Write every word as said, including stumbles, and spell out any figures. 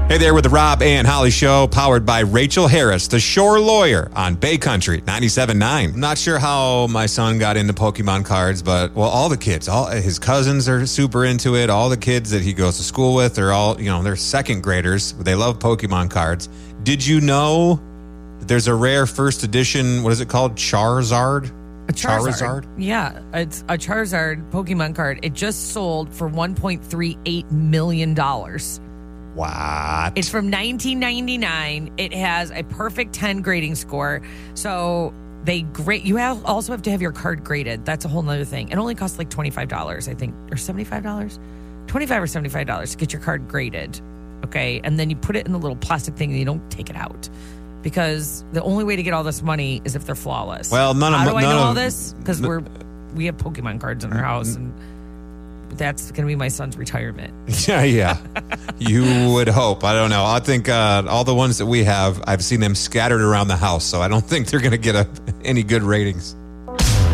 Hey there with the Rob and Holly Show, powered by Rachel Harris, the Shore Lawyer on Bay Country ninety-seven point nine. I'm not sure how my son got into Pokemon cards, but, well, all the kids, all his cousins are super into it. All the kids that he goes to school with are all, you know, they're second graders. They love Pokemon cards. Did you know that there's a rare first edition, what is it called? Charizard? A Charizard. Charizard? Yeah, it's a Charizard Pokemon card. It just sold for one point three eight million dollars. What? It's from nineteen ninety-nine. It has a perfect ten grading score. So they grade. You have also have to have your card graded. That's a whole nother thing. It only costs like twenty-five dollars, I think, or seventy-five dollars? twenty-five dollars or seventy-five dollars to get your card graded. Okay. And then you put it in the little plastic thing and you don't take it out. Because the only way to get all this money is if they're flawless. Well, none of How do I none know of, all this? Because we're we have Pokemon cards in our house, and that's going to be my son's retirement. Yeah, yeah. You would hope. I don't know. I think uh, all the ones that we have, I've seen them scattered around the house, so I don't think they're going to get a, any good ratings.